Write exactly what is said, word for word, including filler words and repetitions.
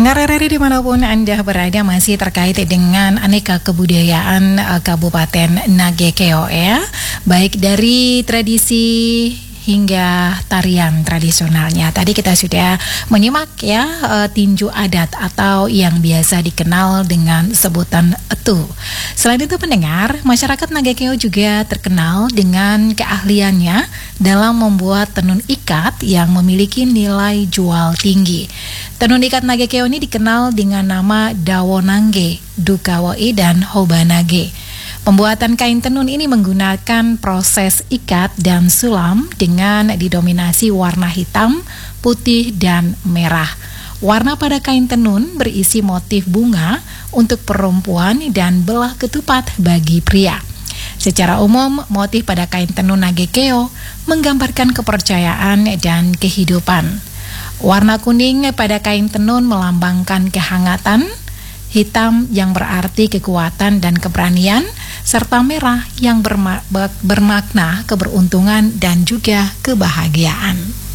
Pendengar R R I dimanapun Anda berada, masih terkait dengan aneka kebudayaan uh, Kabupaten Nagekeo ya, baik dari tradisi hingga tarian tradisionalnya. Tadi kita sudah menyimak ya uh, tinju adat atau yang biasa dikenal dengan sebutan etu. Selain itu pendengar, masyarakat Nagekeo juga terkenal dengan keahliannya dalam membuat tenun ikat yang memiliki nilai jual tinggi. Tenun ikat Nagekeo ini dikenal dengan nama Dawonangge, Dukawoi, dan Hobanage. Pembuatan kain tenun ini menggunakan proses ikat dan sulam dengan didominasi warna hitam, putih, dan merah. Warna pada kain tenun berisi motif bunga untuk perempuan dan belah ketupat bagi pria. Secara umum, motif pada kain tenun Nagekeo menggambarkan kepercayaan dan kehidupan. Warna kuning pada kain tenun melambangkan kehangatan, hitam yang berarti kekuatan dan keberanian, serta merah yang berma- bermakna keberuntungan dan juga kebahagiaan.